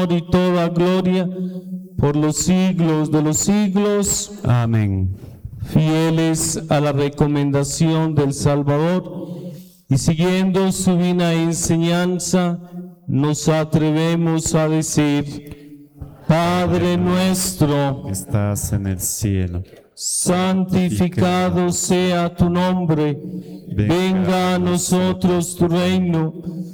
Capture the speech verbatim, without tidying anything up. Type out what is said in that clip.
y toda gloria por los siglos de los siglos. Amén. Fieles a la recomendación del Salvador y siguiendo su divina enseñanza, nos atrevemos a decir: Padre nuestro, Que estás en el cielo, santificado sea tu nombre, venga a nosotros tu reino.